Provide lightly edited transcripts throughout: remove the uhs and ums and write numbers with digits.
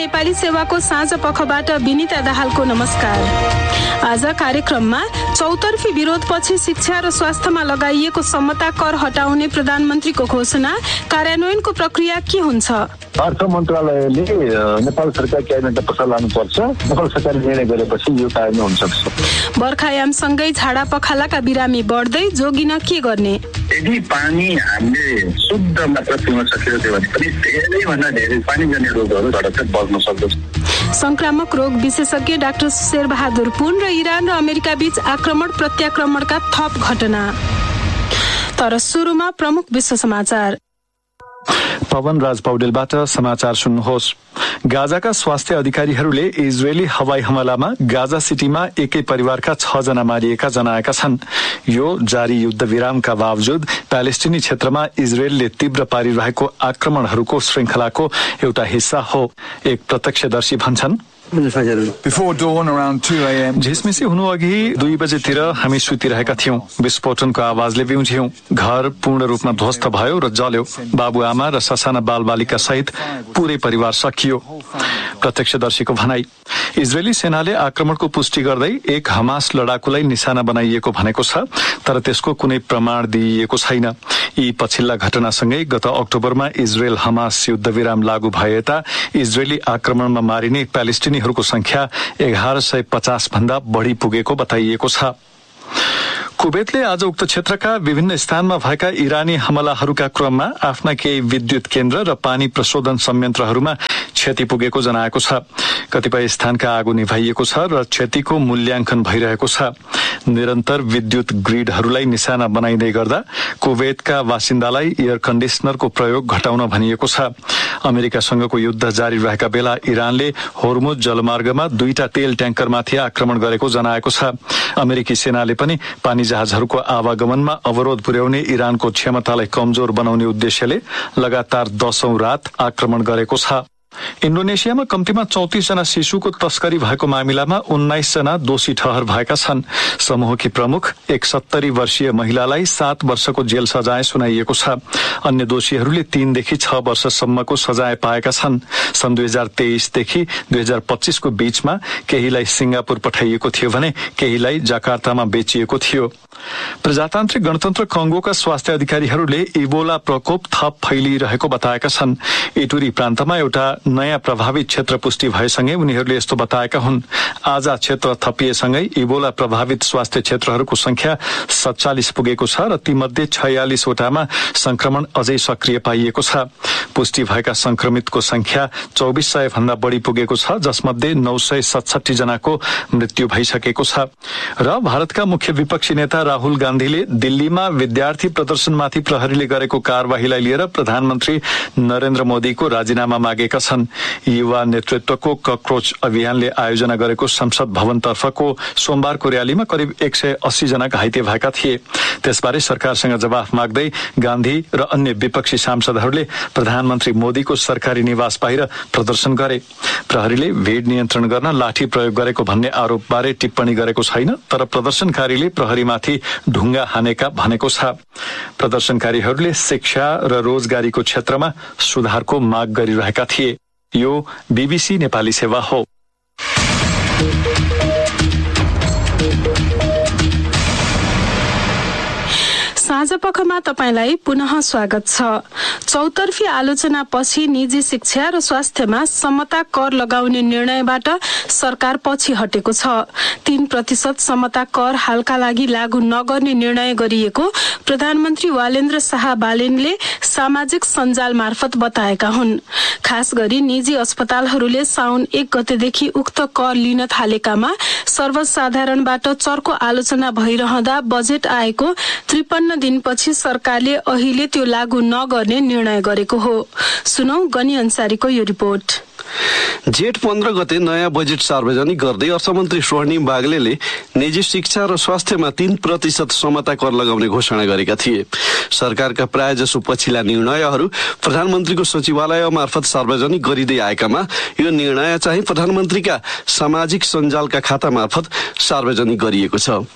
नेपाली सेवाको साँझ पखबाट विनिता दाहालको नमस्कार। आज कार्यक्रममा चौतर्फी विरोधपछि शिक्षा र स्वास्थ्यमा लगाइएको समता कर हटाउने प्रधानमन्त्रीको घोषणा, कार्यान्वयनको प्रक्रिया के हुन्छ? अर्थ मन्त्रालयले नेपाल सरकार क्याबिनेटमा प्रस्ताव लानुपर्छ। नेपाल सरकारले निर्णय गरेपछि यो कार्यान्वयन हुन सक्छ। बर्खायामसँगै झाडा पखालाका बिरामी बढ्दै, जोगिन के गर्ने? यदि पानी हामीले शुद्ध मात्रा पिउन सकियो भने पनि धेरैभन्दा धेरै पानी जन्य रोगहरू झडक्क बढ्न सक्दछ। संक्रामक रोग विशेषज्ञ डाक्टर शेरबहादुर पुन र इरान र अमेरिका बीच आक्रमण प्रत्याक्रमणका थप घटना। तर सुरुमा प्रमुख विश्व समाचार। पवन राज पौडेलबाट समाचार सुन्नुहोस्। गाजाका स्वास्थ्य अधिकारीहरूले इजरायली हवाई हमलामा गाजा सिटीमा एकै परिवारका 6 जना मारिएका जनाएका छन्। यो जारी युद्ध विरामका बावजुद प्यालेस्टिनी क्षेत्रमा इजरायलले तीव्र पारिरहेको आक्रमणहरूको श्रृंखलाको एउटा हिस्सा हो। एक प्रत्यक्षदर्शी भन्छन्, झिसमिसी हुनु अघि 2 बजेतिर हामी सुतिरहेका थियौं। विस्फोटनको आवाजले बिउझ्यौं। घर पूर्ण रूपमा ध्वस्त भयो र जल्यो। बाबुआमा र ससाना बालबालिका सहित पूरै परिवार सकियो। प्रत्यक्षदर्शीको भनाई। इजरायली सेनाले आक्रमणको पुष्टि गर्दै एक हमास लडाकुलाई निशाना बनाइएको भनेको छ, तर त्यसको कुनै प्रमाण दिइएको छैन। यी पछिल्ला घटनासँगै गत अक्टोबरमा इजरायल हमास युद्धविराम लागू भए यता इजरायली आक्रमणमा मारिने प्यालेस्टिनीहरूको संख्या 1150 भन्दा बढ़ी पुगेको बताइएको छ। कुवेतले आज उक्त क्षेत्रका विभिन्न स्थानमा भएका इरानी हमलाहरूका क्रममा आफ्ना केही विद्युत केन्द्र र पानी प्रशोधन संयन्त्रहरूमा क्षति पुगेको जनाएको छ। कतिपय स्थानका आगो निभाइएको छ र क्षतिको मूल्याङ्कन भइरहेको छ। निरन्तर विद्युत ग्रिडहरूलाई निशाना बनाइँदै गर्दा कुवेतका बासिन्दालाई एयर कन्डिसनरको प्रयोग घटाउन भनिएको छ। अमेरिकासँगको युद्ध जारी रहेका बेला इरानले होर्मुज जलमार्गमा 2टा तेल ट्याङ्करमाथि आक्रमण गरेको जनाएको छ। अमेरिकी सेनाले पनि पानी जहाजहरूको आवागमनमा अवरोध पुर्याउने इरानको क्षमतालाई कमजोर बनाउने उद्देश्यले लगातार 10औं रात आक्रमण गरेको छ। इन्डोनेसियामा कम्तीमा 34 जना शिशुको तस्करी भएको मामिलामा 19 जना दोषी ठहर भएका छन्। समूहकी प्रमुख एक 70 वर्षीय महिलालाई 7 वर्षको जेल सजाय सुनाइएको छ। अन्य दोषीहरूले 3 देखि 6 वर्षसम्मको सजाय पाएका छन्। सन् 2023 देखि 2025 को बीचमा केहीलाई सिंगापुर पठाइएको थियो भने केहीलाई जाकार्तामा बेचिएको थियो। प्रजातान्त्रिक गणतन्त्र कङ्गोका स्वास्थ्य अधिकारीहरूले इबोला प्रकोप थप फैलिरहेको बताएका छन्। इटुरी प्रान्तमा एउटा नयाँ प्रभावित क्षेत्र पुष्टि भएसँगै उनीहरूले यस्तो बताएका हुन्। आज क्षेत्र थपिएसँगै इबोला प्रभावित स्वास्थ्य क्षेत्रहरूको संख्या 47 पुगेको छ र तीमध्ये 46 वटामा संक्रमण अझै सक्रिय पाइएको छ। पुष्टि भएका संक्रमितको संख्या 2400 भन्दा बढ़ी पुगेको छ, जसमध्ये 967 जनाको मृत्यु भइसकेको छ। र भारतका मुख्य विपक्षी नेता राहुल गान्धीले दिल्लीमा विद्यार्थी प्रदर्शनमाथि प्रहरीले गरेको कार्यवाहीलाई लिएर प्रधानमन्त्री नरेन्द्र मोदीको राजीनामा मागेका छन्। युवा नेतृत्वको कक्रोच अभियानले आयोजना गरेको संसद भवनतर्फको सोमबारको र्यालीमा करिब 180 जना घाइते भएका थिए। त्यसबारे सरकारसँग जवाफ माग्दै गान्धी र अन्य विपक्षी सांसदहरूले प्रधानमन्त्री मोदीको सरकारी निवास बाहिर प्रदर्शन गरे। प्रहरीले भीड़ नियन्त्रण गर्न लाठी प्रयोग गरेको भन्ने आरोपबारे टिप्पणी गरेको छैन, तर प्रदर्शनकारीले प्रहरीमाथि ढुङ्गा हानेका भनेको छ। प्रदर्शनकारीहरूले शिक्षा र रोजगारीको क्षेत्रमा सुधारको माग गरिरहेका थिए। यो बीबीसी नेपाली सेवा हो। साँझपखमा तपाईलाई पुनः स्वागत छ। चौतर्फी आलोचनापछि निजी शिक्षा र स्वास्थ्यमा समता कर लगाउने निर्णयबाट सरकार पछि हटेको छ। 3% समता कर हालका लागि लागू नगर्ने निर्णय गरिएको प्रधानमन्त्री वालेन्द्र शाह बालेनले सामाजिक सञ्जाल मार्फत बताएका हुन्। खास गरी निजी अस्पतालहरूले साउन 1 गतेदेखि उक्त कर लिन थालेकामा सर्वसाधारणबाट चर्को आलोचना भइरहँदा बजेट आएको 53 दिनपछि सरकारले अहिले त्यो लागू नगर्ने निर्णय गरेको हो। सुनौ गनी अन्सारीको यो रिपोर्ट। जेठ 15 गते नयाँ बजेट सार्वजनिक गर्दै अर्थमन्त्री स्वर्णिम बागलेले निजी शिक्षा र स्वास्थ्यमा 3% समता कर लगाउने घोषणा गरेका थिए। सरकारका प्रायजसो पछिल्ला निर्णयहरू प्रधानमन्त्रीको सचिवालय मार्फत सार्वजनिक गरिँदै आएकामा यो निर्णय चाहिँ प्रधानमन्त्रीका सामाजिक सञ्जालका खाता मार्फत सार्वजनिक गरिएको छ।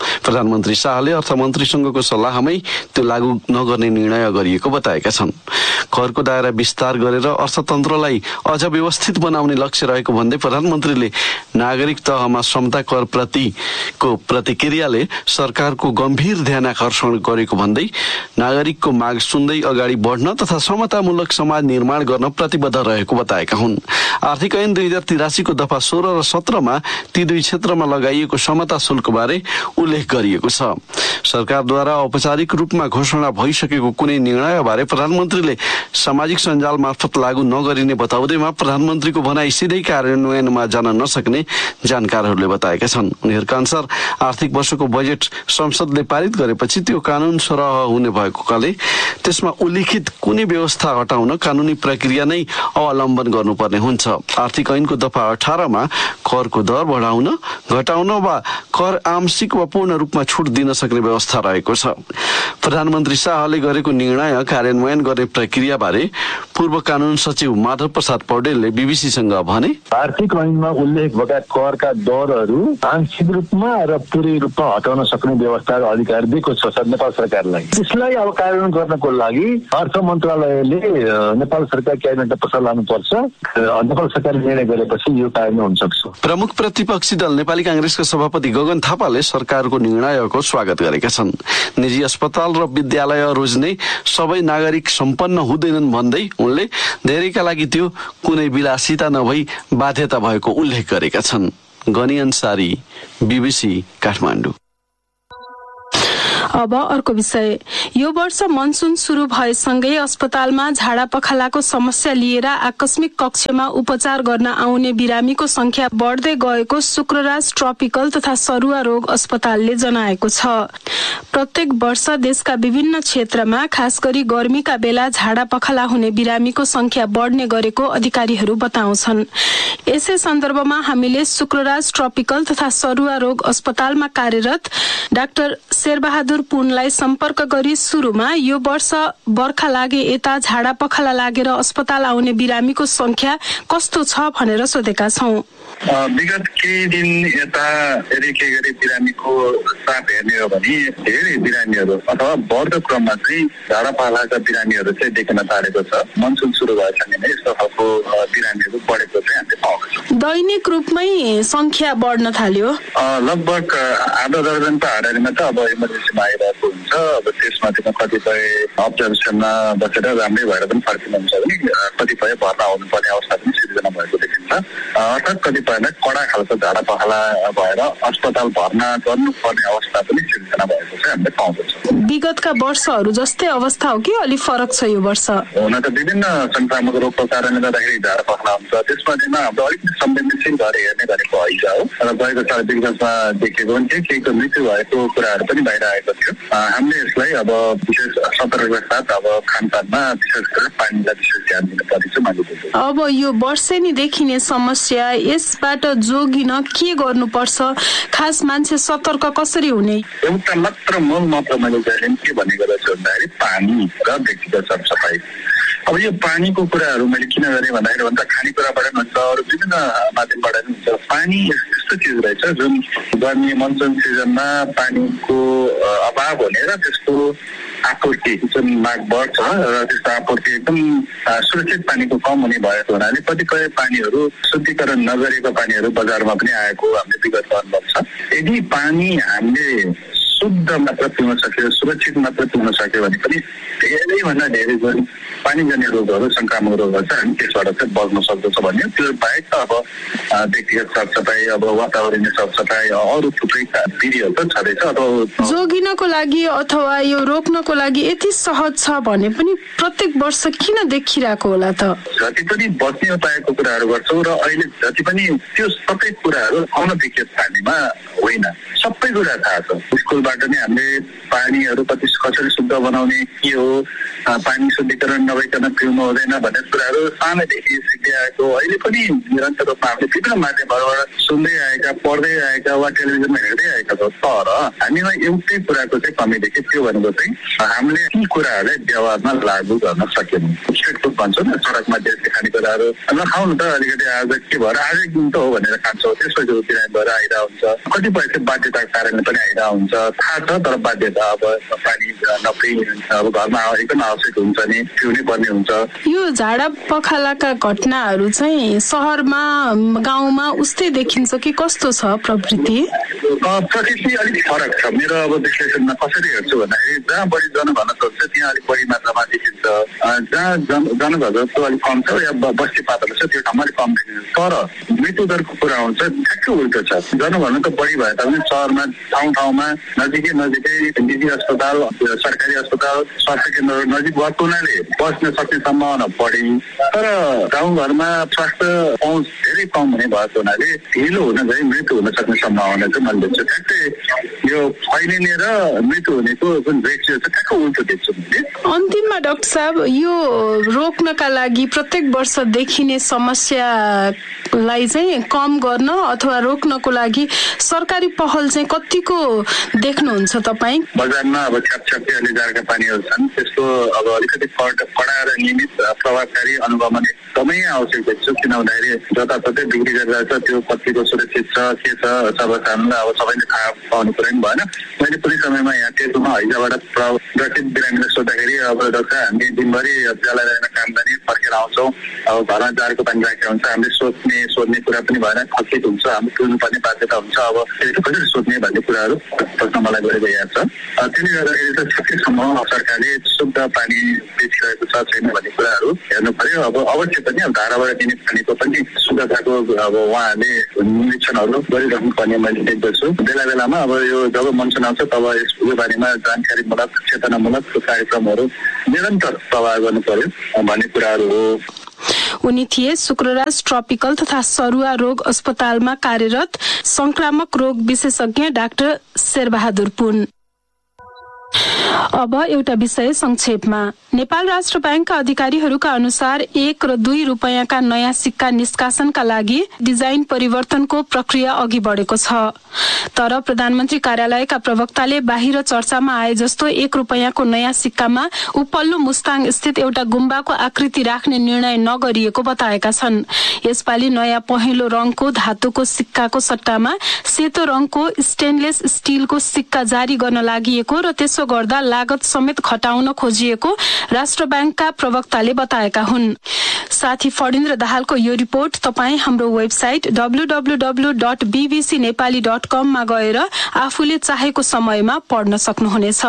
प्रधानमन्त्री शाहले अर्थमन्त्रीसँगको सल्लाहमै त्यो लागू नगर्ने निर्णय गरिएको बताएका छन्। करको दायरा विस्तार गरेर अर्थतन्त्रलाई अझ व्यवस्थित बनाउने लक्ष्य रहेको भन्दै प्रधानमन्त्रीले नागरिक तहमा क्षमता कर प्रतिको प्रतिक्रियाले सरकारको गम्भीर ध्यान आकर्षण गरेको भन्दै नागरिकको माग सुन्दै अगाडि बढ्न तथा समतामूलक समाज निर्माण गर्न प्रतिबद्ध रहेको बताएका हुन्। आर्थिक ऐन 2083 को दफा 16 र 17 मा ती दुई क्षेत्रमा लगाइएको समता शुल्कबारे उल्लेख गरिएको छ। सरकारद्वारा औपचारिक रूपमा घोषणा भइसकेको कुनै निर्णयबारे प्रधानमन्त्रीले सामाजिक सञ्जाल मार्फत लागू नगरिने बताउँदैमा प्रधानमन्त्रीको भनाई सिधै कार्यान्वयनमा जान नसक्ने जानकारहरूले बताएका छन्। उनीहरूका अनुसार आर्थिक वर्षको बजेट संसदले पारित गरेपछि त्यो कानून सरह हुने भएकोले त्यसमा उल्लिखित कुनै व्यवस्था हटाउन कानूनी प्रक्रिया नै अवलम्बन गर्नुपर्ने हुन्छ। आर्थिक ऐनको दफा 18 मा करको दर बढाउन, घटाउन वा कर आंशिक वा पूर्ण रूपमा छुट दिन सक्ने व्यवस्था रहेको छ। प्रधानमन्त्री शाहले गरेको निर्णय कार्यान्वयन गर्ने प्रक्रिया बारे पूर्व कानून सचिव माधव प्रसाद पौडेलले बीबीसीसँग भने, आर्थिक ऐनमा उल्लेख भएका करका दरहरू आंशिक रूपमा र पूरै रूपमा हटाउन सक्ने व्यवस्था र अधिकार दिएको छ नेपाल सरकारलाई। त्यसलाई अब कार्यान्वयन गर्नको लागि अर्थ मन्त्रालयले नेपाल सरकार क्याबिनेटमा प्रस्ताव लानुपर्छ। नेपाल सरकारले निर्णय गरेपछि यो कार्यान्वयन हुन सक्छ। प्रमुख प्रतिपक्षी दल नेपाली कांग्रेसका सभापति गगन थापाले सरकारको निर्णयको स्वागत गरेका छन्। निजी अस्पताल र विद्यालय रोज्ने सबै नागरिक सम्पन्न हुँदैनन् भन्दै उनले धेरैका लागि त्यो कुनै विलासिता नभई बाध्यता भएको उल्लेख गरेका छन्। गनी अन्सारी, बीबीसी काठमाडौँ। अब अर्को विषय। यो वर्ष मनसुन शुरू भएसँगै अस्पतालमा झाडा पखालाको समस्या लिएर आकस्मिक कक्षमा उपचार गर्न आउने बिरामीको संख्या बढ्दै गएको शुक्रराज ट्रपिकल तथा सरुवा रोग अस्पतालले जनाएको छ। प्रत्येक वर्ष देशका विभिन्न क्षेत्रमा खास गरी गर्मीका बेला झाडा पखाला हुने बिरामीको संख्या बढ्ने गरेको अधिकारीहरू बताउँछन्। यसै सन्दर्भमा हामीले शुक्रराज ट्रपिकल तथा सरुवा रोग अस्पतालमा कार्यरत डाक्टर शेरबहादुर पुनलाई सम्पर्क गरी सुरुमा यो वर्ष बर्खा लागे यता झाडा पखाला लागेर अस्पताल आउने बिरामीको संख्या कस्तो छ भनेर सोधेका छौं। विगत केही दिन यता यदि के गरी बिरामीको चाप हेर्ने हो भने धेरै बिरामीहरू अथवा बढ्दो क्रममा चाहिँ झाडा पखालाका बिरामीहरू चाहिँ देखिन थालेको छ। मनसुन सुरु भएसँगै नै यस्तो खालको बिरामीहरू बढेको चाहिँ हामीले पाएको छौँ। दैनिक रूपमै संख्या बढ्न थाल्यो। लगभग आधा दर्जनको हाराहारीमा त अब इमर्जेन्सीमा आइरहेको हुन्छ। अब त्यसमाथिमा कतिपय अब्जर्भेसनमा बसेर राम्रै भएर पनि फर्किनुहुन्छ भने कतिपय भर्ना हुनुपर्ने अवस्था पनि सिर्जना भएको देखिन्छ। अर्थात् कतिपयलाई कडा खालको झाडा पखाला भएर अस्पताल भर्ना गर्नुपर्ने अवस्था पनि सिर्जना भएको चाहिँ हामीले पाउँदछौँ। विगतका वर्षहरू जस्तै अवस्था हो कि अलिक फरक छ यो वर्ष? हुन त विभिन्न संक्रामक रोगको कारणले गर्दाखेरि झाडा पखाला हुन्छ। त्यसमध्येमा हाम्रो अलिकति संवेदनशील भएर हेर्ने गरेको हैजा हो र गएको साल विगतमा देखेको पनि थियो। केहीको मृत्यु भएको कुराहरू पनि बाहिर आएको थियो। हामीले यसलाई अब विशेष सतर्कताका साथ अब खानपानमा विशेष गरेर पानीलाई विशेष ध्यान दिनुपर्ने चाहिँ मैले देखेँ। अब यो वर्षेनी देखिने समस्या, यसबाट जोगिन के गर्नुपर्छ? खास मान्छे सतर्क कसरी हुने? एउटा मात्र मूल मात्र मैले जहिले के भन्ने गरेको छु भन्दाखेरि पानी र व्यक्तिगत सरसफाइ। अब यो पानीको कुराहरू मैले किन गरेँ भन्दाखेरि भन्दा खानेकुराबाट पनि हुन्छ, अरू विभिन्न माध्यमबाट पनि हुन्छ। पानी यस्तो चिज रहेछ जुन गर्मी मनसुन सिजनमा पानीको अभाव हुने र त्यसको आपूर्ति जुन माग बढ्छ र त्यसको आपूर्ति एकदम सुरक्षित पानीको कम हुने भएको हुनाले कतिपय पानीहरू शुद्धिकरण नगरेको पानीहरू बजारमा पनि आएको हामीले विगतको अनुभव छ। यदि पानी हामीले शुद्ध मात्र पिउन सक्यो, सुरक्षित मात्र पिउन सक्यो भने पनि धेरैभन्दा धेरै पानीजन्य रोगहरू, संक्रामक रोगहरू चाहिँ हामी त्यसबाट चाहिँ बच्न सक्दछ भन्ने। त्यो बाहेक त अब व्यक्तिगत सरसफाइ, अब वातावरणीय सरसफाइ, अरू थुप्रै विधिहरू त छँदैछ। अब जोगिनको लागि अथवा यो रोक्नको लागि यति सहज छ भने पनि प्रत्येक वर्ष किन देखिरहेको होला त? जति पनि बच्ने उपायको कुराहरू गर्छौँ र अहिले जति पनि त्यो सबै कुराहरू अनभिज्ञत पानीमा होइन, सबै कुरा थाहा छ। स्कुलबाट तर्फबाट नै हामीले पानीहरू कसरी शुद्ध बनाउने के हो, पानी शुद्धिकरण नभइकन पिउनु हुँदैन भन्ने कुराहरू सानैदेखि सिक्दै आएको, अहिले पनि निरन्तर रूपमा हामीले विभिन्न माध्यमहरूबाट सुन्दै आएका, पढ्दै आएका वा टेलिभिजनमा हेर्दै आएका छौँ। तर हामीमा एउटै कुराको चाहिँ कमी देख्यो, त्यो भनेको चाहिँ हामीले ती कुराहरूलाई व्यवहारमा लागू गर्न सकेनौँ। स्ट्रिट फुड भन्छ नि, सडकमा बेच्ने खानेकुराहरू नखाउनु त, अलिकति आज के भएर आज एक दिन त हो भनेर खान्छौँ, त्यसपछि बिरामी भएर आइरहेको हुन्छ। कतिपय चाहिँ बाध्यताको कारणले पनि आइरहेको हुन्छ, थाहा छ तर बाध्यता अब पानी नपिई अब घरमा एकदम आवश्यक हुन्छ नि, पिउनै पर्ने हुन्छ। यो झाडा पखालाका घटनाहरू चाहिँ शहरमा गाउँमा उस्तै देखिन्छ कि कस्तो छ प्रवृत्ति? प्रकृति अलिक फरक छ। मेरो अब विश्लेषणमा कसरी हेर्छु भन्दाखेरि जहाँ बढी जनघनत्व छ त्यहाँ अलिक बढी मात्रामा देखिन्छ, जहाँ जनघनत्व अलिक कम छ या बस्ती पातलो छ त्यो ठाउँमा अलिक कम देखिन्छ। तर मृत्यु दरको कुरा हुन्छ ठ्याक्कै उल्टो छ। जनघनत्व बढी भए तापनि शहरमा ठाउँ नजिकै निजी अस्पताल, सरकारी अस्पताल, स्वास्थ्य केन्द्रहरू नजिक भएको हुनाले बस्न सक्ने सम्भावना बढी, तर गाउँघरमा स्वास्थ्य पहुँच धेरै कम हुने भएको हुनाले ढिलो हुन गई मृत्यु हुन सक्ने सम्भावना चाहिँ मैले देख्छु। ठ्याक्कै यो फैलिने र मृत्यु हुनेको जुन रेसियो छ ठ्याक्कै उल्टो देख्छु मैले। अन्तिममा डाक्टर साहब, यो रोक्नका लागि प्रत्येक वर्ष देखिने समस्यालाई चाहिँ कम गर्न अथवा रोक्नको लागि सरकारी पहल चाहिँ कतिको देख्नुहुन्छ तपाईँ? बजारमा अब छ्यापछ्यापी जारका पानीहरू छन्, त्यसको अब अलिकति कडा र नियमित प्रभावकारी अनुगमन एकदमै आवश्यक देख्छु। किन भन्दाखेरि जताततै बिक्री गरिरहेछ, त्यो कतिको सुरक्षित छ के छ सर्वसाधारणलाई अब सबैले थाहा पाउने कुरा पनि भएन। मैले कुनै समयमा यहाँ टेकुमा हैजाबाट प्रकृत बिरामीलाई सोद्धाखेरि अब डाक्टर हामी दिनभरि ज्याला रहेन काम गर्ने फर्केर आउँछौँ, अब घरमा जारको पानी राखेको हुन्छ, हामीले सोध्ने कुरा पनि भएन, खचित हुन्छ, हामी पिउनुपर्ने बाध्यता हुन्छ, अब कसरी सोध्ने भन्ने कुराहरू प्रश्न मलाई गरिरहेको छ। त्यसले गर्दाखेरि त सकेसम्म सरकारले शुद्ध पानी बेचिरहेको छ छैन भन्ने कुराहरू हेर्नु पर्यो। अब अवश्य पनि अब धाराबाट दिने पानीको पनि शुद्धताको अब उहाँहरूले निरीक्षणहरू गरिराख्नु पर्ने मैले देख्दछु। बेला बेलामा अब यो जब मनसुन आउँछ तब यो बारेमा जानकारीमूलक चेतनामूलक कार्यक्रमहरू निरन्तर प्रवाह गर्नु पर्यो भन्ने कुराहरू हो। उनी थिए शुक्रराज ट्रपिकल तथा सरुवा रोग अस्पतालमा कार्यरत संक्रामक रोग विशेषज्ञ डाक्टर शेरबहादुर पुन। अब एउटा विषय संक्षेपमा। नेपाल राष्ट्र बैंकका अधिकारीहरूका अनुसार 1 र 2 रुपैयाँका नयाँ सिक्का निष्कासनका लागि डिजाइन परिवर्तनको प्रक्रिया अघि बढेको छ। तर प्रधानमन्त्री कार्यालयका प्रवक्ताले बाहिर चर्चामा आए जस्तो 1 रुपैयाँको नयाँ सिक्कामा उपल्लो मुस्ताङ स्थित एउटा गुम्बाको आकृति राख्ने निर्णय नगरिएको बताएका छन्। यसपालि नयाँ पहेँलो रङको धातुको सिक्काको सट्टामा सेतो रङको स्टेनलेस स्टिलको सिक्का जारी गर्न लागिएको र त्यसो गर्दा लागत समेत घटाउन खोजिएको राष्ट्र बैंकका प्रवक्ताले बताएका हुन्। साथी फणिन्द्र दाहालको यो रिपोर्ट तपाईँ हाम्रो वेबसाइट www.bbcnepali.com मा गएर आफूले चाहेको समयमा पढ्न सक्नुहुनेछ।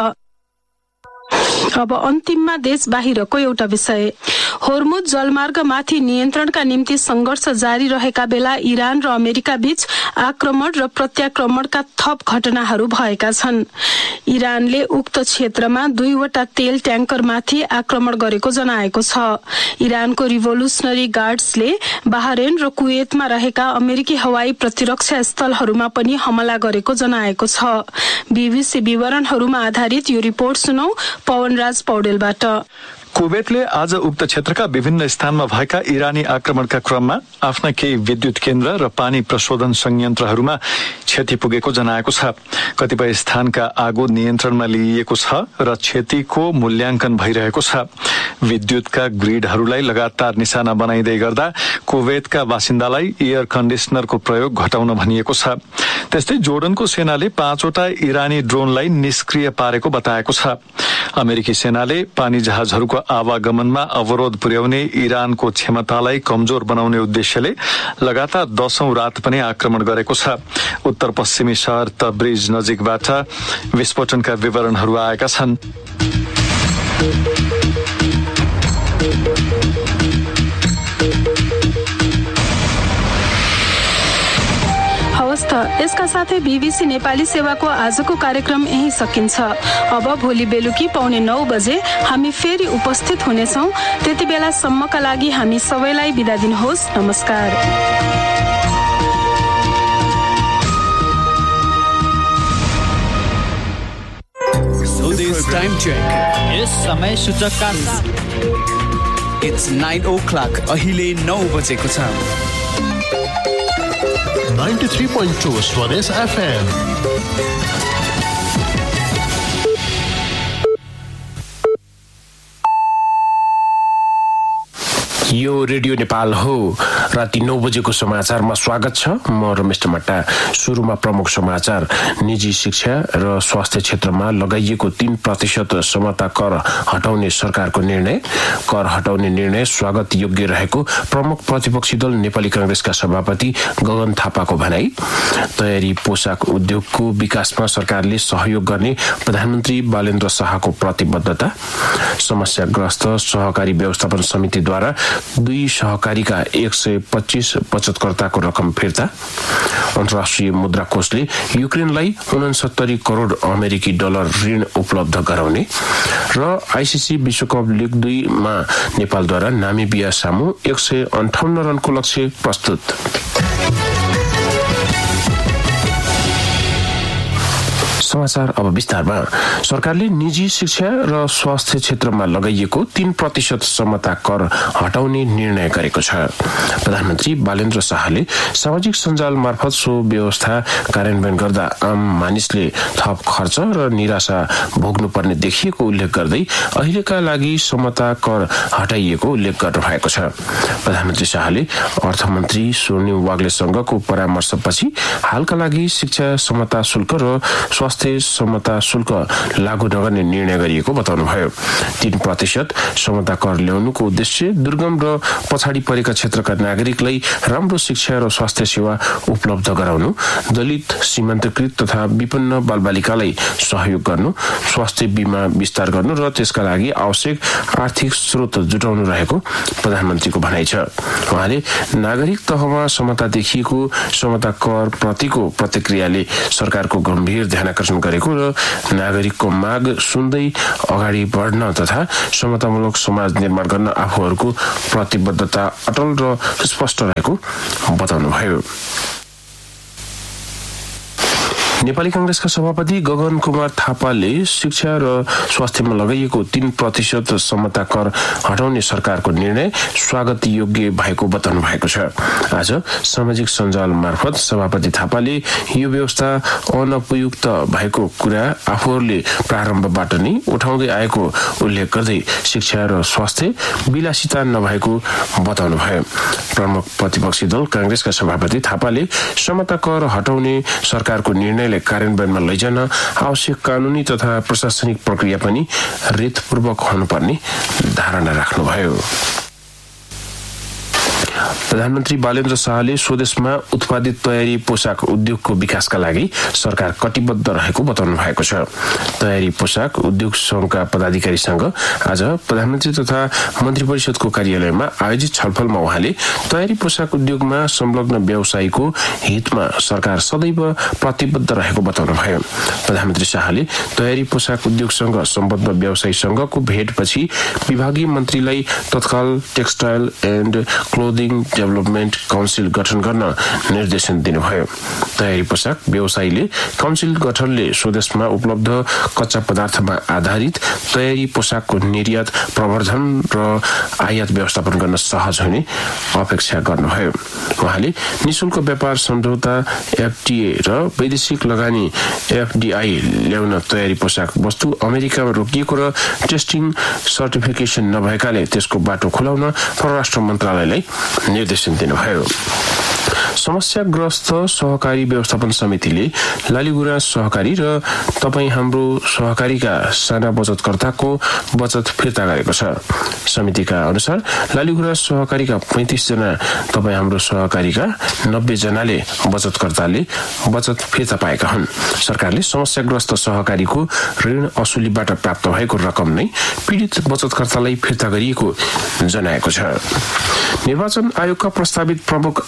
अब अन्तिममा देश बाहिरको एउटा विषय। होर्मुज जलमार्गमाथि नियन्त्रणका निम्ति संघर्ष जारी रहेका बेला इरान र अमेरिका बीच आक्रमण र प्रत्याक्रमणका थप घटनाहरू भएका छन्। इरानले उक्त क्षेत्रमा 2वटा तेल ट्याङ्करमाथि आक्रमण गरेको जनाएको छ। इरानको रिभोल्युसनरी गार्ड्सले बहरेन र कुवेतमा रहेका अमेरिकी हवाई प्रतिरक्षा स्थलहरूमा पनि हमला गरेको जनाएको छ। बीबीसी विवरणहरूमा आधारित यो रिपोर्ट सुनौ पवनराज पौडेलबाट। कुवेतले आज उक्त क्षेत्रका विभिन्न स्थानमा भएका इरानी आक्रमणका क्रममा आफ्ना केही विद्युत केन्द्र र पानी प्रशोधन संयन्त्रहरूमा क्षति पुगेको जनाएको छ। कतिपय स्थानका आगो नियन्त्रणमा लिइएको छ र क्षतिको मूल्याङ्कन भइरहेको छ। विद्युतका ग्रिडहरूलाई लगातार निशाना बनाइँदै गर्दा कुवेतका बासिन्दालाई एयर कन्डिसनरको प्रयोग घटाउन भनिएको छ। त्यस्तै जोर्डनको सेनाले 5वटा इरानी ड्रोनलाई निष्क्रिय पारेको बताएको छ। अमेरिकी सेनाले पानी जहाजहरूको आवागमनमा अवरोध पुर्याउने इरानको क्षमतालाई कमजोर बनाउने उद्देश्यले लगातार 10औं रात पनि आक्रमण गरेको छ। उत्तर पश्चिमी शहर तब्रिज नजिकबाट विस्फोटनका विवरणहरू आएका छन्। यसका साथै बीबीसी नेपाली सेवाको आजको कार्यक्रम यही सकिन्छ। अब भोलि बेलुकी 9:15 बजे हामी फेरि उपस्थित हुनेछौँ। त्यति बेलासम्मका लागि हामी सबैलाई बिदा दिनुहोस्। नमस्कार। Time check. यस समय सूचकका साथ It's 9 o'clock. अहिले 9 बजेको छ। 93.2 स्वदेश FM। यो रेडियो नेपाल हो। राति 9 बजेको समाचारमा स्वागत छ। म रमेश टमाटा। सुरुमा प्रमुख समाचार। निजी शिक्षा र स्वास्थ्य क्षेत्रमा लगाइएको 3% समता कर हटाउने सरकारको निर्णय। कर हटाउने निर्णय स्वागत योग्य रहेको प्रमुख प्रतिपक्षी दल नेपाली कांग्रेसका सभापति गगन थापाको भनाई। तयारी पोशाक उद्योगको विकासमा सरकारले सहयोग गर्ने प्रधानमन्त्री बालेन्द्र शाहको प्रतिबद्धता। समस्याग्रस्त सहकारी व्यवस्थापन समितिद्वारा 2 सहकारीका 125 बचतकर्ताको रकम फिर्ता। अन्तर्राष्ट्रिय मुद्रा कोषले युक्रेनलाई 69 करोड अमेरिकी डलर ऋण उपलब्ध गराउने र आईसीसी विश्वकप लिग 2 मा नेपालद्वारा नामिबिया सामु 158 रनको लक्ष्य प्रस्तुत। समाचार अब विस्तारमा। सरकारले निजी शिक्षा र स्वास्थ्य क्षेत्रमा लगाइएको 3% समता कर हटाउने निर्णय गरेको छ। प्रधानमन्त्री बालेन्द्र शाहले सामाजिक सञ्जाल मार्फत सो व्यवस्था कार्यान्वयन गर्दा आम मानिसले थप खर्च र निराशा भोग्नुपर्ने देखिएको उल्लेख गर्दै अहिलेका लागि समता कर हटाइएको उल्लेख गर्नु भएको छ। प्रधानमन्त्री शाहले अर्थमन्त्री स्वर्णिम वाग्लेसँगको परामर्शपछि हालका लागि शिक्षा समता शुल्क र स्वास्थ्य समता शुल्क लागू नगर्ने निर्णय गरिएको बताउनुभयो। 3% समता कर ल्याउनुको उद्देश्य दुर्गम र पछाडि परेका क्षेत्रका नागरिकलाई राम्रो शिक्षा र स्वास्थ्य सेवा उपलब्ध गराउनु, दलित, सीमान्तकृत तथा विपन्न बालबालिकालाई सहयोग गर्नु, स्वास्थ्य बीमा विस्तार गर्नु र त्यसका लागि आवश्यक आर्थिक स्रोत जुटाउनु रहेको प्रधानमन्त्रीको भनाइ छ। उहाँले नागरिक तहमा समता देखिएको समता कर प्रतिको प्रतिक्रियाले सरकारको गम्भीर ध्यानकर्षण गरेको र नागरिकको माग सुन्दै अगाडि बढ्न तथा समतामूलक समाज निर्माण गर्न आफूहरूको प्रतिबद्धता अटल र स्पष्ट रहेको बताउनुभयो। नेपाली कांग्रेसका सभापति गगन कुमार थापाले शिक्षा र स्वास्थ्यमा लगाइएको 3% समता कर हटाउने सरकारको निर्णय स्वागत योग्य भएको बताउनु भएको छ। आज सामाजिक सञ्जाल मार्फत सभापति थापाले यो व्यवस्था अनुपयुक्त भएको कुरा आफूहरूले प्रारम्भबाट नै उठाउँदै आएको उल्लेख गर्दै शिक्षा र स्वास्थ्य विलासिता नभएको बताउनुभयो। प्रमुख प्रतिपक्षी दल कांग्रेसका सभापति थापाले समता कर हटाउने सरकारको निर्णय कार्यान्वयनमा लैजान आवश्यक कानूनी तथा प्रशासनिक प्रक्रिया पनि रेतपूर्वक हुनुपर्ने धारणा राख्नुभयो। प्रधानमन्त्री बालेन्द्र शाहले स्वदेशमा उत्पादित तयारी पोशाक उद्योगको विकासका लागि सरकार कटिबद्ध रहेको बताउनु भएको छ। तयारी पोशाक उद्योग संघका पदाधिकारीसँग आज प्रधानमन्त्री तथा मन्त्री परिषदको कार्यालयमा आयोजित छलफलमा उहाँले तयारी पोशाक उद्योगमा संलग्न व्यवसायीको हितमा सरकार सदैव प्रतिबद्ध रहेको बताउनुभयो। प्रधानमन्त्री शाहले तयारी पोशाक उद्योगसँग सम्बद्ध व्यवसायीसँगको भेटपछि विभागीय मन्त्रीलाई तत्काल textile and clothing development council गठन गर्न निर्देशन दिनुभयो। तयारी पोशाक व्यवसायीले काउन्सिल गठनले स्वदेशमा उपलब्ध कच्चा पदार्थमा आधारित तयारी पोशाकको निर्यात प्रवर्धन र आयात व्यवस्थापन गर्न सहज हुने अपेक्षा गर्नुभयो। उहाँले निशुल्क व्यापार सम्झौता एफटीए र वैदेशिक लगानी एफडीआई ल्याउन तयारी पोशाक वस्तु अमेरिकामा रोकिएको र टेस्टिङ सर्टिफिकेसन नभएकाले त्यसको बाटो खुलाउन परराष्ट्र मन्त्रालयलाई निर्देशन दिनुभयो। समस्याग्रस्त सहकारी व्यवस्थापन समितिले लालीगुराँस सहकारी र तपाईँ हाम्रो सहकारीका साना बचतकर्ताको बचत फिर्ता गरेको छ। समितिका अनुसार लालीगुराँस सहकारीका 35 जना, तपाईँ हाम्रो सहकारीका 90 जनाले बचतकर्ताले बचत फिर्ता पाएका हुन्। सरकारले समस्याग्रस्त सहकारीको ऋण असुलीबाट प्राप्त भएको रकम नै पीडित बचतकर्तालाई फिर्ता गरिएको जनाएको छ। निर्वाचन आयोगका प्रस्तावित प्रमुख आयुक्त र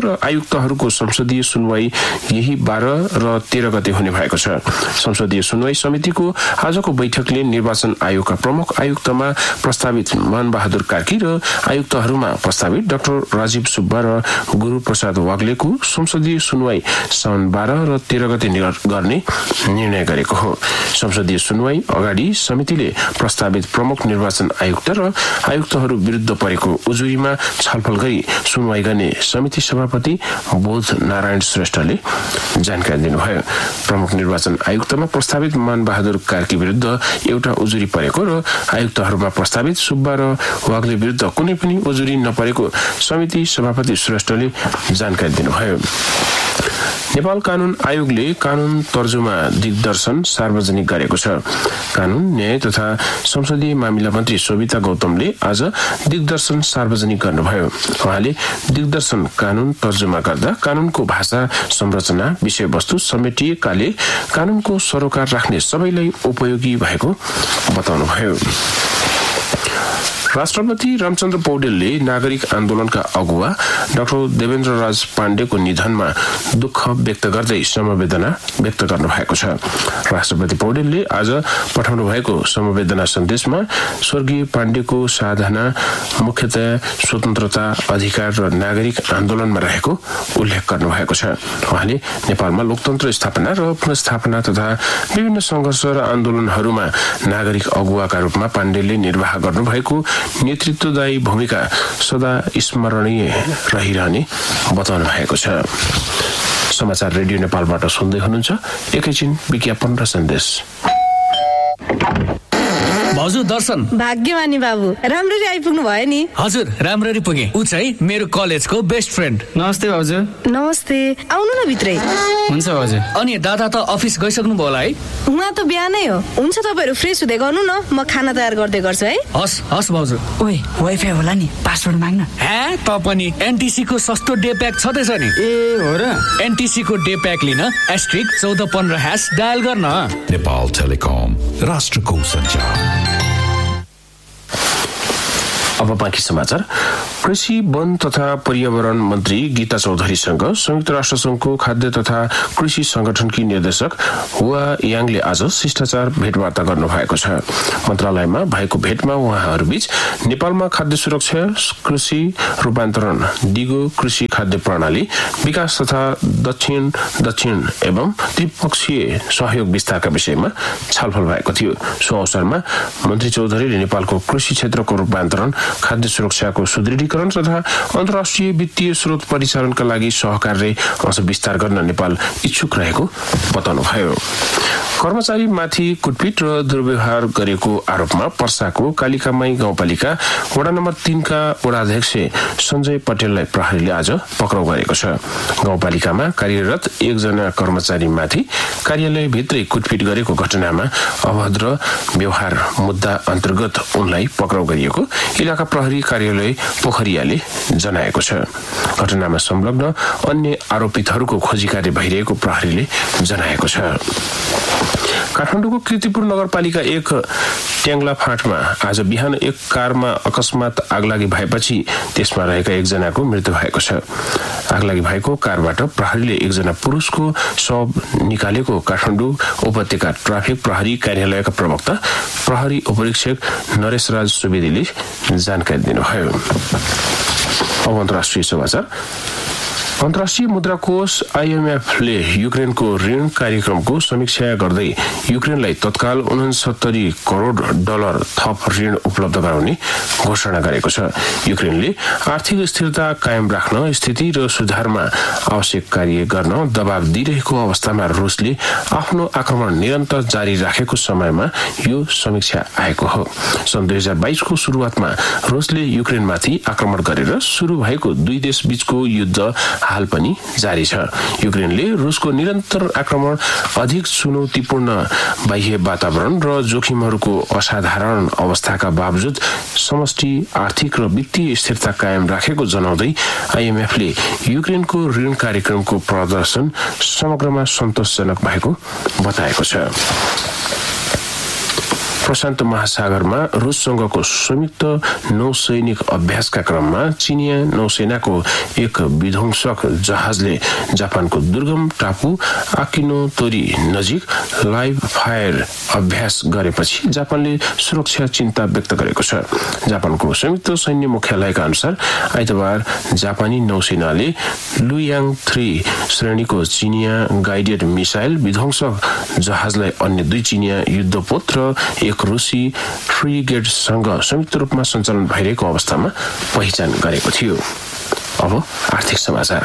र आयुक्तहरूको संसदीय सुनवाई यही 12 र 13 गते हुने भएको छ। संसदीय सुनवाई समितिको आजको बैठकले निर्वाचन आयोगका प्रमुख आयुक्तमा प्रस्तावित मनबहादुर कार्की र आयुक्तहरूमा प्रस्तावित डाक्टर राजीव सुब्बा र गुरु प्रसाद वाग्लेको संसदीय सुनवाई साउन 12 र 13 गते गर्ने निर्णय गरेको हो। संसदीय सुनवाई अगाडि समितिले प्रस्तावित प्रमुख निर्वाचन आयुक्त र आयुक्तहरू विरुद्ध परेको उजुरीमा छलफल गरी सुनवाई गर्ने समिति सभापति बोध नारायण श्रेष्ठले जानकारी दिनुभयो। प्रमुख निर्वाचन आयुक्तमा प्रस्तावित मनबहादुर कार्की विरुद्ध एउटा उजुरी परेको र आयुक्तहरूमा प्रस्तावित सुब्बा र वाग्ले विरुद्ध कुनै पनि उजुरी नपरेको समिति सभापति श्रेष्ठले जानकारी दिनुभयो। नेपाल कानून आयोगले कानून तर्जुमा दिग्दर्शन सार्वजनिक गरेको छ। कानून न्याय तथा संसदीय मामिला मन्त्री शोभिता गौतमले आज दिग्दर्शन सार्वजनिक गर्नुभयो। उहाँले दिग्दर्शन कानून तर्जुमा गर्दा कानूनको भाषा संरचना विषयवस्तु समेटिएकाले कानूनको सरोकार राख्ने सबैलाई उपयोगी भएको बताउनुभयो। राष्ट्रपति रामचन्द्र पौडेलले नागरिक आन्दोलनका अगुवा डाक्टर देवेन्द्र राज पाण्डेको निधनमा दुःख व्यक्त गर्दै समवेदना व्यक्त गर्नु भएको छ। राष्ट्रपति पौडेलले आज पठाउनु भएको समवेदना सन्देशमा स्वर्गीय पाण्डेको साधना मुख्यतया स्वतन्त्रता अधिकार र नागरिक आन्दोलनमा रहेको उल्लेख गर्नु भएको छ। उहाँले नेपालमा लोकतन्त्र स्थापना र पुनर्स्थापना तथा विभिन्न संघर्ष र आन्दोलनहरूमा नागरिक अगुवाका रूपमा पाण्डेले निर्वाह गर्नुभएको नेतृत्वदायी भूमिका सदा स्मरणीय रहिरहने बताउनु भएको छ। समाचार रेडियो नेपालबाट सुन्दै हुनुहुन्छ। एकैछिन विज्ञापन र सन्देश। भाउजू दर्शन। भाग्यमानी बाबु, राम्ररी आइपुग्नु भयो नि। हजुर राम्ररी पुगे। ऊ चाहिँ मेरो कलेजको बेस्ट फ्रेन्ड। नमस्ते भाउजू। नमस्ते, आउनु न भित्रै। हुन्छ भाउजू। अनि दादा त अफिस गइसक्नु भयो होला है? उहाँ त बिहानै हो। हुन्छ तपाईँहरू फ्रेस हुँदै गर्नु न, म खाना तयार गर्दै गर्छु है। हस् हस् भाउजू। ओइ वाइफाई होला नि, पासवर्ड माग्न। हे त पनि एनटीसी को सस्तो डे प्याक छदैछ नि। ए हो र? एनटीसी को डे प्याक लिन *1415# डायल गर्न। नेपाल टेलिकम, राष्ट्रको सञ्चार। अब बाँकी समाचार। कृषि वन तथा पर्यावरण मन्त्री गीता चौधरीसँग संयुक्त राष्ट्र संघको खाद्य तथा कृषि संगठनकी निर्देशक हुआ याङले आज शिष्टाचार भेटवार्ता गर्नु भएको छ। मन्त्रालयमा भएको भेटमा उहाँहरूबीच नेपालमा खाद्य सुरक्षा, कृषि रूपान्तरण, दिगो कृषि खाद्य प्रणाली विकास तथा दक्षिण एवं त्रिपक्षीय सहयोग विस्तारका विषयमा छलफल भएको थियो। सो अवसरमा मन्त्री चौधरीले नेपालको कृषि क्षेत्रको रूपान्तरण, खाद्य सुरक्षाको सुदृढीकरण तथा अन्तर्राष्ट्रिय वित्तीय स्रोत परिचालनका लागि सहकार्य अझ विस्तार गर्न नेपाल इच्छुक रहेको बताउनुभयो। कर्मचारीमाथि कुटपिट र दुर्व्यवहार गरेको आरोपमा पर्साको कालिकामाई गाउँपालिका वडा नम्बर 3 का वडाध्यक्ष सञ्जय पटेललाई प्रहरीले आज पक्राउ गरेको छ। गाउँपालिकामा कार्यरत एकजना कर्मचारीमाथि कार्यालयभित्रै कुटपिट गरेको घटनामा अभद्र व्यवहार मुद्दा अन्तर्गत उनलाई पक्राउ गरिएको इलाका प्रहरी कार्यालय पोखरियाले जनाएको छ। घटनामा संलग्न अन्य आरोपितहरूको खोजी कार्य भइरहेको प्रहरीले जनाएको छ। काठमाडौँको कीर्तिपुर नगरपालिका 1 ट्याङ्ला फाँटमा आज बिहान एक कारमा अकस्मात आगलागी भएपछि त्यसमा रहेका एकजनाको मृत्यु भएको छ। आगलागी भएको कारबाट प्रहरीले एकजना पुरुषको शव निकालेको काठमाडौँ उपत्यका ट्राफिक प्रहरी कार्यालयका प्रवक्ता प्रहरी उपरीक्षक नरेशराज सुवेदीले जानकारी दिनुभयो। अब अन्तर्राष्ट्रिय समाचार। अन्तर्राष्ट्रिय मुद्रा कोष IMFले युक्रेनको ऋण कार्यक्रमको समीक्षा गर्दै युक्रेनलाई तत्काल $69 करोड थप ऋण उपलब्ध गराउने घोषणा गरेको छ। युक्रेनले आर्थिक स्थिरता कायम राख्न, स्थिति र सुधारमा आवश्यक कार्य गर्न दबाव दिइरहेको अवस्थामा रुसले आफ्नो आक्रमण निरन्तर जारी राखेको समयमा यो समीक्षा आएको हो। सन् 2022 को सुरुवातमा रुसले युक्रेनमाथि आक्रमण गरेर सुरु भएको दुई देश बीचको युद्ध हाल पनि जारी छ। युक्रेनले रुसको निरन्तर आक्रमण, अधिक चुनौतीपूर्ण बाह्य वातावरण र जोखिमहरूको असाधारण अवस्थाका बावजुद समष्टि आर्थिक र वित्तीय स्थिरता कायम राखेको जनाउँदै IMFले युक्रेनको ऋण कार्यक्रमको प्रदर्शन समग्रमा सन्तोषजनक भएको बताएको छ। प्रशान्त महासागरमा रुससँगको संयुक्त नौसैनिक अभ्यासका क्रममा चिनिया नौसेनाको एक विध्वंसक जहाजले जापानको दुर्गम टापु आकिनोतोरी नजिक लाइभ फायर अभ्यास गरेपछि जापानले सुरक्षा चिन्ता व्यक्त गरेको छ। जापानको संयुक्त सैन्य मुख्यालयका अनुसार आइतबार जापानी नौसेनाले लुयाङ 3 श्रेणीको चिनिया गाइडेड मिसाइल विध्वंसक जहाजलाई अन्य 2 चिनिया युद्धपोत र एक रुसी फ्रिगेटसँग संयुक्त रूपमा सञ्चालन भइरहेको अवस्थामा पहिचान गरेको थियो। अब आर्थिक समाचार।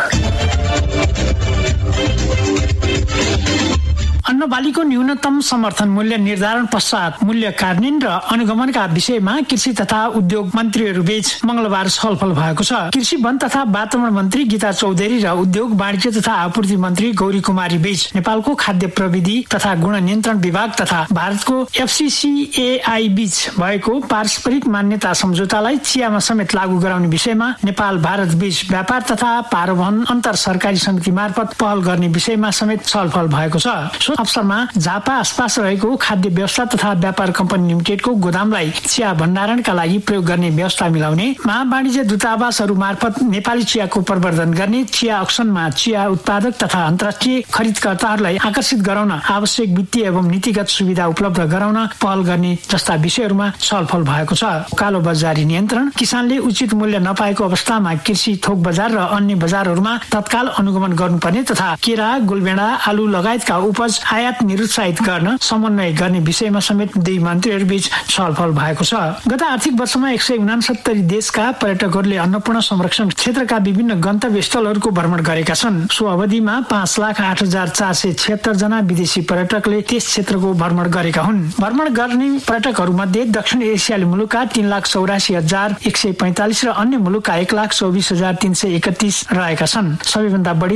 अन्नबालीको न्यूनतम समर्थन मूल्य निर्धारण पश्चात मूल्य कार्यान्वयन र अनुगमनका विषयमा कृषि तथा उद्योग मन्त्रीहरू बीच मंगलबार छलफल भएको छ। कृषि वन तथा वातावरण मन्त्री गीता चौधरी र उद्योग वाणिज्य तथा आपूर्ति मन्त्री गौरी कुमारी बीच नेपालको खाद्य प्रविधि तथा गुण नियन्त्रण विभाग तथा भारतको FCCAI बीच भएको पारस्परिक मान्यता सम्झौतालाई चियामा समेत लागू गराउने विषयमा नेपाल भारत बीच व्यापार तथा पारवहन अन्तर सरकारी समिति मार्फत पहल गर्ने विषयमा समेत छलफल भएको छ। अवसरमा झापा आसपास रहेको खाद्य व्यवस्था तथा व्यापार कम्पनी लिमिटेडको गोदामलाई चिया भण्डारणका लागि प्रयोग गर्ने व्यवस्था मिलाउने, महावाणिज्य दूतावासहरू मार्फत नेपाली चियाको प्रवर्धन गर्ने, चिया अक्सनमा चिया उत्पादक तथा अन्तर्राष्ट्रिय खरिदकर्ताहरूलाई आकर्षित गराउन आवश्यक वित्तीय एवं नीतिगत सुविधा उपलब्ध गराउन पहल गर्ने जस्ता विषयहरूमा छलफल भएको छ। कालो बजारी नियन्त्रण, किसानले उचित मूल्य नपाएको अवस्थामा कृषि थोक बजार र अन्य बजारहरूमा तत्काल अनुगमन गर्नुपर्ने तथा केरा, गुलबेडा, आलु लगायतका उपज आयात निरुत्साहित गर्न समन्वय गर्ने विषयमा समेत 2 मन्त्रीहरू बीच छलफल भएको छ। गत आर्थिक वर्षमा 169 देशका पर्यटकहरूले अन्नपूर्ण संरक्षण क्षेत्रका विभिन्न गन्तव्य स्थलहरूको भ्रमण गरेका छन्। सो अवधिमा 5,08,476 जना विदेशी पर्यटकले त्यस क्षेत्रको भ्रमण गरेका हुन्। भ्रमण गर्ने पर्यटकहरू मध्ये दक्षिण एसियाली मुलुकका 3,84,145 र अन्य मुलुकका 1,24,331 रहेका छन्। सबैभन्दा बढी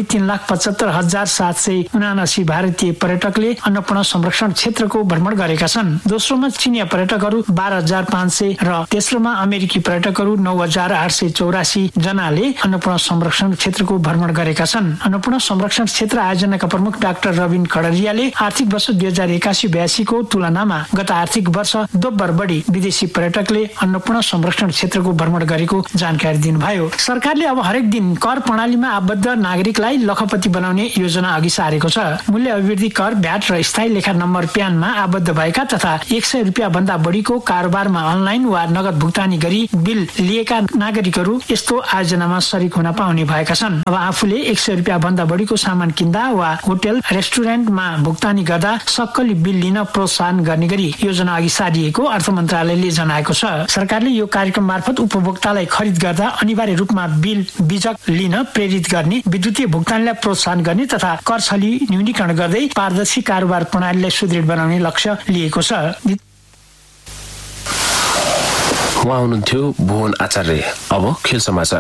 3,75,779 भारतीय पर्यटकले अन्नपूर्ण संरक्षण क्षेत्रको भ्रमण गरेका छन्। दोस्रोमा चिनिया पर्यटकहरू 12,500 र तेस्रोमा अमेरिकी पर्यटकहरू 9,884 जनाले अन्नपूर्ण संरक्षण क्षेत्रको भ्रमण गरेका छन्। अन्नपूर्ण संरक्षण क्षेत्र आयोजनाका प्रमुख डाक्टर रविन खडरियाले आर्थिक वर्ष 2081-82 को तुलनामा गत आर्थिक वर्ष दोब्बर बढी विदेशी पर्यटकले अन्नपूर्ण संरक्षण क्षेत्रको भ्रमण गरेको जानकारी दिनुभयो। सरकारले अब हरेक दिन कर प्रणालीमा आबद्ध नागरिकलाई लखपति बनाउने योजना अघि सारेको छ। मूल्य अभिवृद्धि कर, भ्याट र स्थायी लेखा नम्बर प्यानमा आबद्ध भएका तथा 100 रुपियाँ भन्दा बढीको कारोबारमा अनलाइन वा नगद भुक्तानी गरी बिल लिएका नागरिकहरू यस्तो आयोजनामा सरिक हुन पाउने भएका छन्। अब आफूले 100 रुपियाँ भन्दा बढीको सामान किन्दा वा होटल रेस्टुरेन्टमा भुक्तानी गर्दा सक्कली बिल लिन प्रोत्साहन गर्ने गरी योजना अघि सारिएको अर्थ मन्त्रालयले जनाएको छ। सरकारले यो कार्यक्रम मार्फत उपभोक्तालाई खरिद गर्दा अनिवार्य रूपमा बिल बिजक लिन प्रेरित गर्ने, विद्युतीय भुक्तानीलाई प्रोत्साहन गर्ने तथा कर छली न्यूनीकरण गर्दै पारदर्शी कारोबार प्रणालीलाई सुदृढ बनाउने लक्ष्य लिएको छ। उहाँ हुनुहुन्थ्यो भुवन आचार्य। अब खेल समाचार।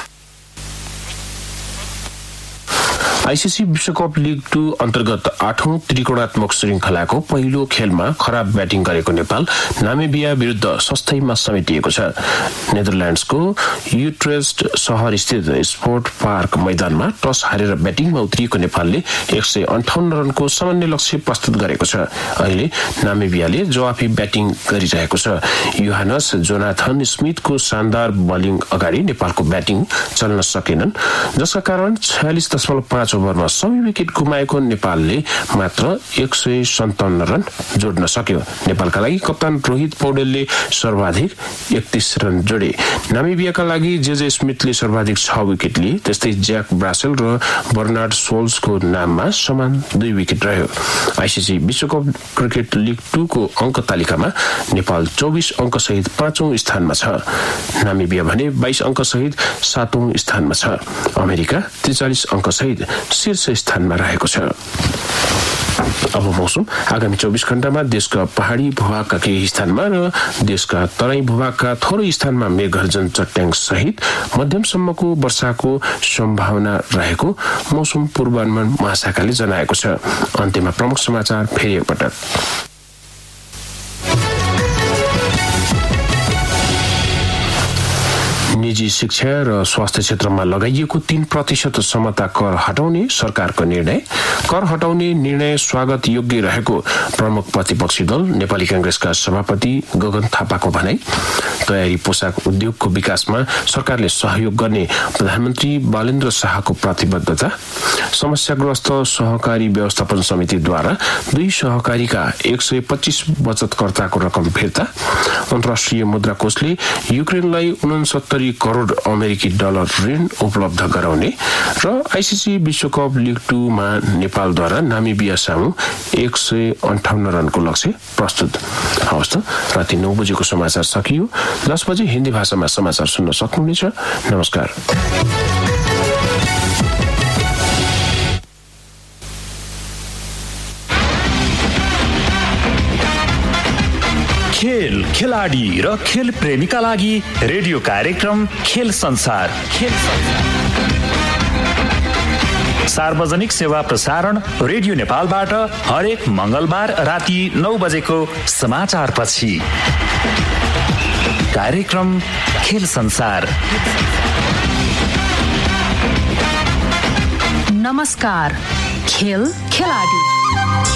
आईसीसी विश्वकप लीग 2 अन्तर्गत 8औं त्रिकोणात्मक श्रृंखलाको पहिलो खेलमा खराब ब्याटिङ गरेको नेपाल नामिबिया विरुद्ध सस्तैमा समेटिएको छ। नेदरल्यान्ड्सको युट्रेस्ट शहर स्थित स्पोर्ट पार्क मैदानमा टस हारेर ब्याटिङमा उत्रिएको नेपालले 158 रनको सामान्य लक्ष्य प्रस्तुत गरेको छ। अहिले नामिबियाले जवाफी ब्याटिङ गरिरहेको छ। योहानस जोनाथन स्मिथको शानदार बलिङ अगाडि नेपालको ब्याटिङ चल्न सकेनन्, जसका कारण 46.5 ओभरमा सबै विकेट गुमाएको नेपालले मात्र 157 रन जोड्न सक्यो। नेपालका लागि कप्तान रोहित पौडेलले सर्वाधिक 31 रन जोडे। नामिबियाका लागि जेजे स्मिथले सर्वाधिक 6 विकेट लिए। त्यस्तै ज्याक ब्रासेल र बर्नार्ड सोल्सको नाममा समान 2 विकेट रह्यो। आईसीसी विश्वकप क्रिकेट लीग 2 को अङ्क तालिकामा नेपाल 24 अङ्क सहित 5औं स्थानमा छ। नामिबिया भने 22 अङ्क सहित 7औं स्थानमा छ। अमेरिका 43 अङ्क सहित शीर्ष स्थानमा रहेको छ। अब मौसम। आगामी 24 घण्टामा देशका पहाडी भूभागका केही स्थानमा र देशका तराई भूभागका थोरै स्थानमा मेघगर्जन चट्याङ सहित मध्यमसम्मको वर्षाको सम्भावना रहेको मौसम पूर्वानुमान महाशाखाले जनाएको छ। अन्त्यमा प्रमुख समाचार फेरि एकपटक। निजी शिक्षा र स्वास्थ्य क्षेत्रमा लगाइएको 3% समता कर हटाउने सरकारको निर्णय। कर हटाउने निर्णय स्वागत योग्य रहेको प्रमुख प्रतिपक्षी दल नेपाली कांग्रेसका सभापति गगन थापाको भनाई। तयारी पोसाक उद्योगको विकासमा सरकारले सहयोग गर्ने प्रधानमन्त्री बालेन्द्र शाहको प्रतिबद्धता। समस्याग्रस्त सहकारी व्यवस्थापन समितिद्वारा 2 सहकारीका 125 बचतकर्ताको रकम फिर्ता। अन्तर्राष्ट्रिय मुद्रा कोषले युक्रेनलाई 69 करोड अमेरिकी डलर ऋण उपलब्ध गराउने र आईसीसी विश्वकप लिग 2 मा नेपालद्वारा नामिबिया सामु 158 रनको लक्ष्य प्रस्तुत। हवस् त, राति 9 बजेको समाचार सकियो। 10 बजे हिन्दी भाषामा समाचार सुन्न सक्नुहुनेछ। नमस्कार। खेल, खेलाडी र खेल प्रेमीका लागि रेडियो कार्यक्रम खेल संसार। सार्वजनिक सेवा प्रसारण रेडियो नेपालबाट हरेक मंगलबार राति 9 बजेको समाचार पछि कार्यक्रम खेल संसार। नमस्कार। खेल, खेलाडी